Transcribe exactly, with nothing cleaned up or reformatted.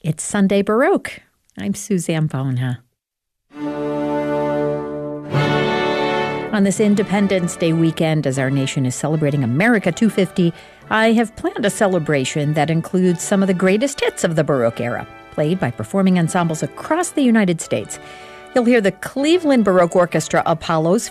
It's Sunday Baroque. I'm Suzanne Bona. On this Independence Day weekend, as our nation is celebrating America two fifty, I have planned a celebration that includes some of the greatest hits of the Baroque era, played by performing ensembles across the United States. You'll hear the Cleveland Baroque Orchestra Apollo's